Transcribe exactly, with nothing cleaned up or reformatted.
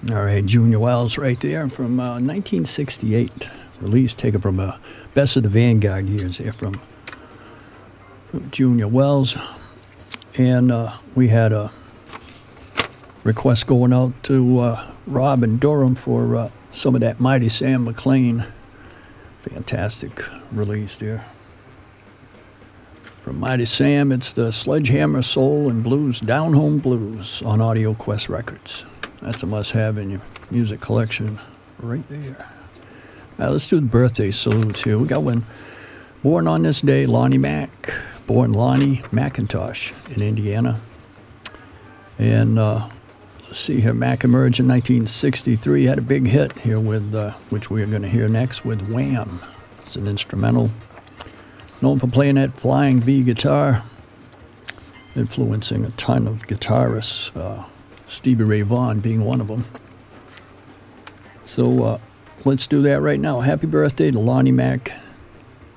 All right, Junior Wells right there from uh, nineteen sixty-eight. Release taken from uh, Best of the Vanguard years there from, from Junior Wells. And uh, we had a request going out to uh, Rob and Durham for uh, some of that Mighty Sam McLean. Fantastic release there. From Mighty Sam, it's the Sledgehammer Soul and Blues Down Home Blues on Audio Quest Records. That's a must-have in your music collection right there. Now, let's do the birthday salutes here. We got one born on this day, Lonnie Mack. Born Lonnie McIntosh in Indiana. And uh, let's see here, Mack emerged in nineteen sixty-three. Had a big hit here with, uh, which we are going to hear next, with Wham. It's an instrumental. Known for playing that flying V guitar, influencing a ton of guitarists, uh, Stevie Ray Vaughan being one of them. So uh, let's do that right now. Happy birthday to Lonnie Mack.